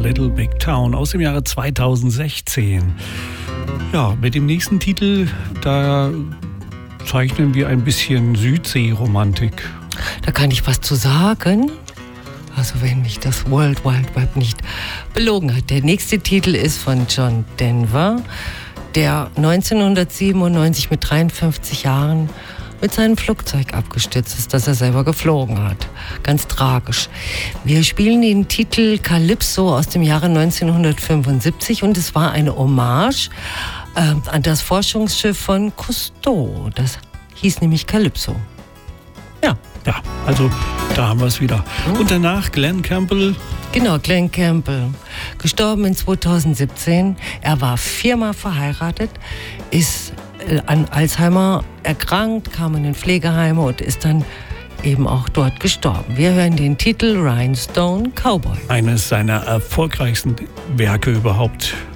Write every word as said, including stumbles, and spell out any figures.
Little Big Town aus dem Jahre zweitausendsechzehn. Ja, mit dem nächsten Titel, da zeichnen wir ein bisschen Südseeromantik. Da kann ich was zu sagen. Also wenn mich das World Wide Web nicht belogen hat. Der nächste Titel ist von John Denver, der neunzehnhundertsiebenundneunzig mit dreiundfünfzig Jahren mit seinem Flugzeug abgestürzt ist, das er selber geflogen hat. Ganz tragisch. Wir spielen den Titel Calypso aus dem Jahre neunzehnhundertfünfundsiebzig und es war eine Hommage äh, an das Forschungsschiff von Cousteau. Das hieß nämlich Calypso. Ja. Ja, also da haben wir es wieder. Und danach Glenn Campbell. Genau, Glenn Campbell. Gestorben in zweitausendsiebzehn. Er war viermal verheiratet, ist äh, an Alzheimer erkrankt, kam in den Pflegeheime und ist dann eben auch dort gestorben. Wir hören den Titel Rhinestone Cowboy. Eines seiner erfolgreichsten Werke überhaupt.